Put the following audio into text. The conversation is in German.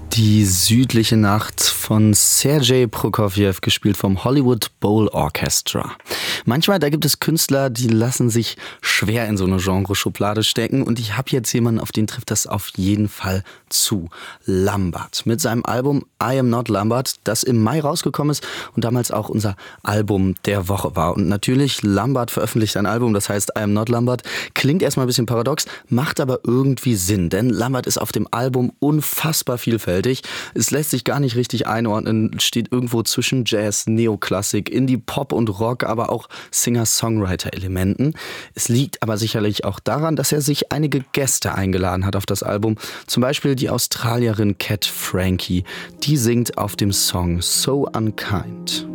Die südliche Nacht von Sergei Prokofjew, gespielt vom Hollywood Bowl Orchestra. Manchmal, da gibt es Künstler, die lassen sich schwer in so eine Genreschublade stecken, und ich habe jetzt jemanden, auf den trifft das auf jeden Fall zu. Lambert mit seinem Album I Am Not Lambert, das im Mai rausgekommen ist und damals auch unser Album der Woche war. Und natürlich, Lambert veröffentlicht ein Album, das heißt I Am Not Lambert. Klingt erstmal ein bisschen paradox, macht aber irgendwie Sinn, denn Lambert ist auf dem Album unfassbar vielfältig. Es lässt sich gar nicht richtig einordnen, steht irgendwo zwischen Jazz, Neoklassik, Indie, Pop und Rock, aber auch Singer-Songwriter-Elementen. Es liegt aber sicherlich auch daran, dass er sich einige Gäste eingeladen hat auf das Album. Zum Beispiel die Australierin Cat Frankie. Die singt auf dem Song So Unkind.